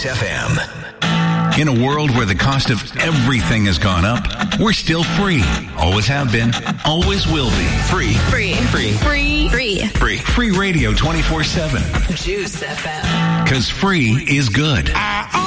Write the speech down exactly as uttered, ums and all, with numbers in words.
F M. In a world where the cost of everything has gone up, we're still free. Always have been. Always will be. Free. Free. Free. Free. Free. Free. Free radio twenty-four seven. Juice F M. Because free is good.